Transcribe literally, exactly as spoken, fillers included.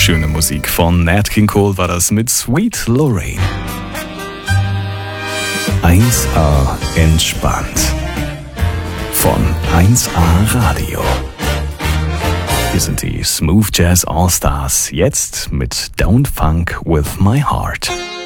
Schöne Musik von Nat King Cole war das mit Sweet Lorraine. eins A entspannt. Von eins A Radio. Wir sind die Smooth Jazz All Stars. Jetzt mit Don't Funk With My Heart.